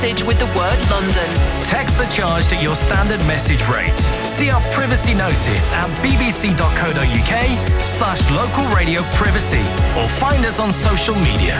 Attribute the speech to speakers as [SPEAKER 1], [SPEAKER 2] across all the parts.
[SPEAKER 1] Message with the word London.
[SPEAKER 2] Texts are charged at your standard message rate. See our privacy notice at bbc.co.uk/local radio privacy or find us on social media.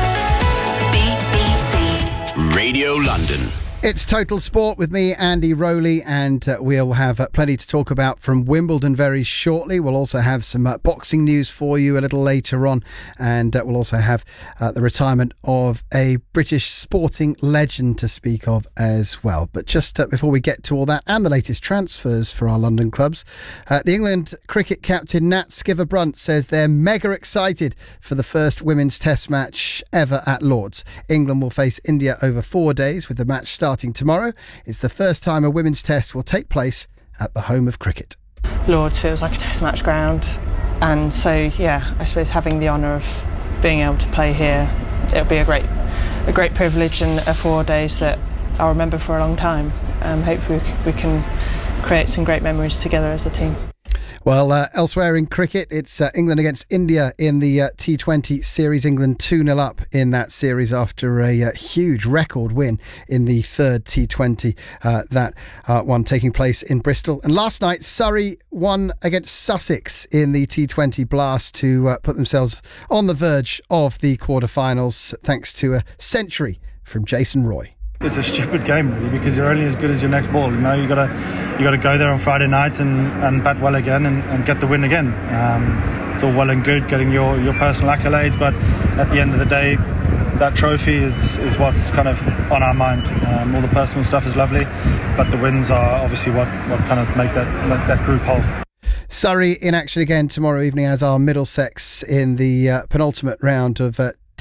[SPEAKER 1] BBC
[SPEAKER 3] Radio London.
[SPEAKER 4] It's Total Sport with me, Andy Rowley, and we'll have plenty to talk about from Wimbledon very shortly. We'll also have some boxing news for you a little later on, and we'll also have the retirement of a British sporting legend to speak of as well. But just before we get to all that and the latest transfers for our London clubs, the England cricket captain Nat Sciver-Brunt says they're mega excited for the first women's test match ever at Lord's. England will face India over 4 days, with the match starting tomorrow. It's the first time a women's test will take place at the home of cricket.
[SPEAKER 5] Lord's feels like a test match ground, and so I suppose having the honour of being able to play here, it'll be a great privilege and 4 days that I'll remember for a long time. Hopefully we can create some great memories together as a team.
[SPEAKER 4] Well, elsewhere in cricket, it's England against India in the T20 series. England 2-0 up in that series after a huge record win in the third T20, that one taking place in Bristol. And last night, Surrey won against Sussex in the T20 Blast to put themselves on the verge of the quarterfinals, thanks to a century from Jason Roy.
[SPEAKER 6] It's a stupid game, really, because you're only as good as your next ball. You know, you got to go there on Friday night and bat well again and get the win again. It's all well and good getting your personal accolades, but at the end of the day, that trophy is what's kind of on our mind. All the personal stuff is lovely, but the wins are obviously what kind of make that group whole.
[SPEAKER 4] Surrey in action again tomorrow evening, as are Middlesex in the penultimate round of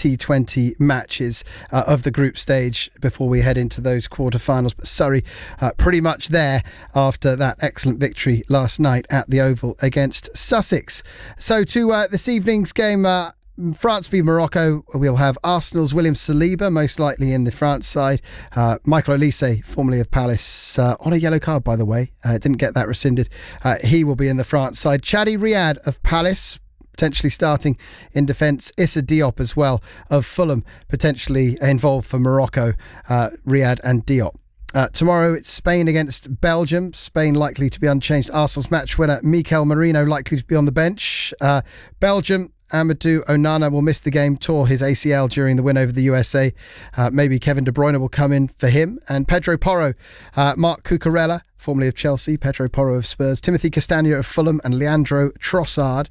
[SPEAKER 4] T20 matches of the group stage before we head into those quarterfinals. But Surrey pretty much there after that excellent victory last night at the Oval against Sussex. So to this evening's game, France v Morocco, we'll have Arsenal's William Saliba, most likely in the France side. Michael Olise, formerly of Palace, on a yellow card, by the way. Didn't get that rescinded. He will be in the France side. Chadi Riyad of Palace, potentially starting in defence. Issa Diop as well of Fulham, potentially involved for Morocco. Riyad and Diop. Tomorrow it's Spain against Belgium. Spain likely to be unchanged. Arsenal's match winner Mikel Merino likely to be on the bench. Belgium, Amadou Onana will miss the game, tore his ACL during the win over the USA. Maybe Kevin De Bruyne will come in for him. And Pedro Porro, Marc Cucurella, formerly of Chelsea, Pedro Porro of Spurs, Timothy Castagne of Fulham, and Leandro Trossard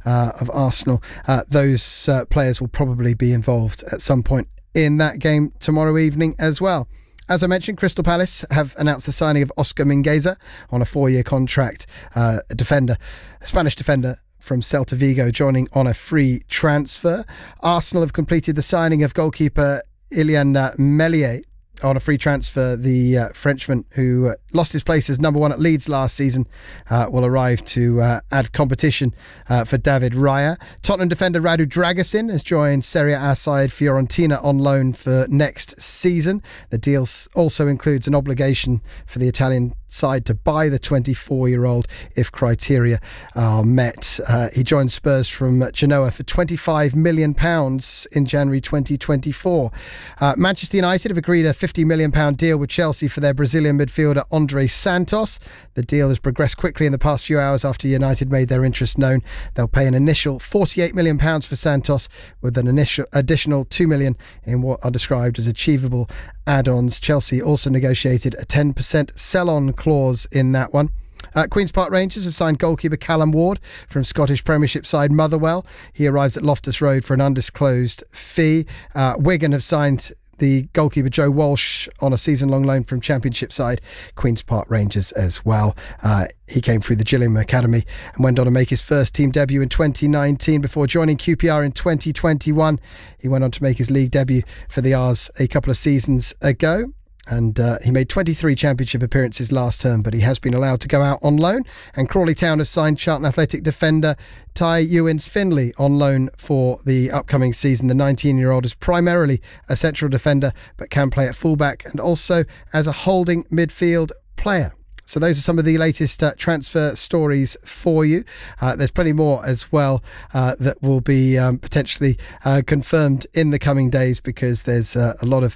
[SPEAKER 4] of Arsenal. Those players will probably be involved at some point in that game tomorrow evening as well. As I mentioned, Crystal Palace have announced the signing of Oscar Mingueza on a 4-year contract. A Spanish defender from Celta Vigo, joining on a free transfer. Arsenal have completed the signing of goalkeeper Ilian Meslier on a free transfer. The Frenchman, who lost his place as number one at Leeds last season, will arrive to add competition for David Raya. Tottenham defender Radu Dragusin has joined Serie A side Fiorentina on loan for next season. The deal also includes an obligation for the Italian side to buy the 24-year-old if criteria are met. He joined Spurs from Genoa for £25 million in January 2024. Manchester United have agreed a £50 million deal with Chelsea for their Brazilian midfielder Andre Santos. The deal has progressed quickly in the past few hours after United made their interest known. They'll pay an initial £48 million for Santos, with an additional £2 million in what are described as achievable add-ons. Chelsea also negotiated a 10% sell-on clause in that one. Queen's Park Rangers have signed goalkeeper Callum Ward from Scottish Premiership side Motherwell. He arrives at Loftus Road for an undisclosed fee. Wigan have signed the goalkeeper Joe Walsh on a season-long loan from Championship side Queen's Park Rangers as well. He came through the Gillingham Academy and went on to make his first team debut in 2019 before joining QPR in 2021. He went on to make his league debut for the R's a couple of seasons ago. And he made 23 Championship appearances last term, but he has been allowed to go out on loan. And Crawley Town have signed Charlton Athletic defender Ty Ewins-Finley on loan for the upcoming season. The 19-year-old is primarily a central defender, but can play at fullback and also as a holding midfield player. So those are some of the latest transfer stories for you. There's plenty more as well that will be potentially confirmed in the coming days, because there's a lot of